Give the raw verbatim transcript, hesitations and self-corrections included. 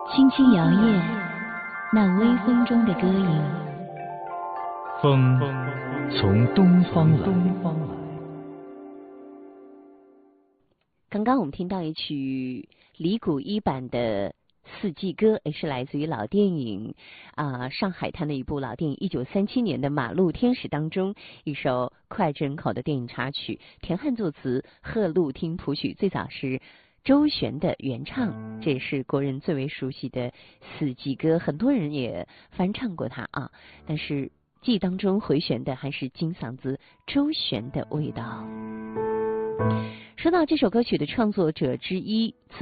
轻轻摇曳那微风中的歌影。 风从东方来。 刚刚我们听到一曲李谷一版的四季歌，也是来自于老电影啊、呃、上海滩的一部老电影一九三七年的《马路天使》当中一首脍炙人口的电影插曲，田汉作词，贺路听谱曲，最早是周璇的原唱，这也是国人最为熟悉的四季歌，很多人也翻唱过它啊，但是记忆当中回旋的还是金嗓子周璇的味道。说到这首歌曲的创作者之一，